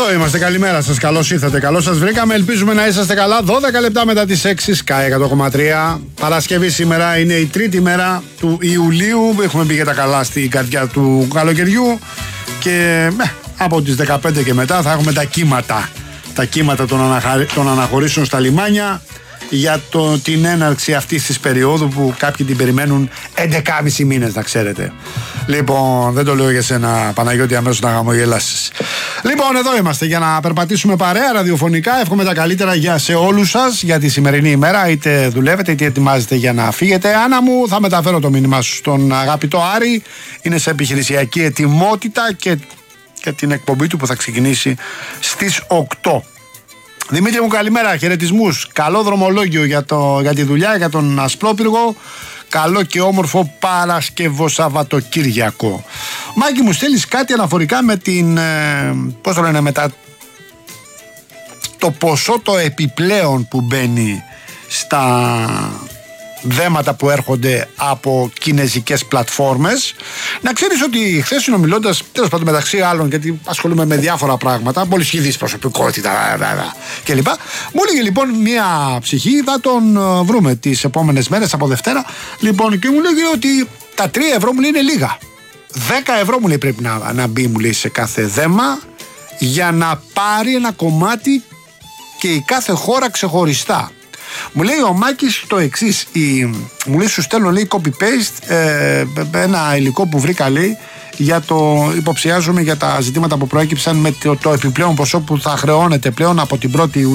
Εδώ είμαστε, καλημέρα σας, καλώς ήρθατε, καλώς σας βρήκαμε. Ελπίζουμε να είσαστε καλά. 12 λεπτά μετά τις 6, Sky 100,3. Παρασκευή σήμερα είναι η τρίτη μέρα του Ιουλίου. Έχουμε μπει για τα καλά στην καρδιά του καλοκαιριού. Και από τις 15 και μετά θα έχουμε τα κύματα των αναχωρήσεων στα λιμάνια για την έναρξη αυτής της περίοδου που κάποιοι την περιμένουν 11,5 μήνες, να ξέρετε. Λοιπόν, δεν το λέω για σένα, Παναγιώτη, αμέσως να χαμογελάσεις. Λοιπόν, εδώ είμαστε για να περπατήσουμε παρέα ραδιοφωνικά. Εύχομαι τα καλύτερα σε όλους σας για τη σημερινή ημέρα. Είτε δουλεύετε είτε ετοιμάζετε για να φύγετε. Άννα μου, θα μεταφέρω το μήνυμά σου στον αγαπητό Άρη. Είναι σε επιχειρησιακή ετοιμότητα και την εκπομπή του που θα ξεκινήσει στις 8. Δημήτρη μου, καλημέρα, χαιρετισμούς. Καλό δρομολόγιο για τη δουλειά, για τον Ασπρόπυργο. Καλό και όμορφο Παρασκευό Σαββατοκύριακο. Μάκη μου, στέλνεις κάτι αναφορικά με την πώς το λένε, το ποσό το επιπλέον που μπαίνει στα δέματα που έρχονται από κινεζικές πλατφόρμες. Να ξέρεις ότι χθες συνομιλώντας, τέλος πάντων μεταξύ άλλων, γιατί ασχολούμαι με διάφορα πράγματα, πολυσχηδής προσωπικότητα κλπ. Μου έλεγε λοιπόν μια ψυχή, θα τον βρούμε τις επόμενες μέρες από Δευτέρα. Λοιπόν, και μου λέγει ότι τα 3 ευρώ μου λέει είναι λίγα. 10 ευρώ μου λέει πρέπει να μπει, μου λέει, σε κάθε δέμα για να πάρει ένα κομμάτι και η κάθε χώρα ξεχωριστά. Μου λέει ο Μάκης το εξής, μου λέει σου στέλνω, λέει, copy-paste ένα υλικό που βρήκα, λέει, για υποψιάζομαι για τα ζητήματα που προέκυψαν με το επιπλέον ποσό που θα χρεώνεται πλέον από την 1η Ιουλίου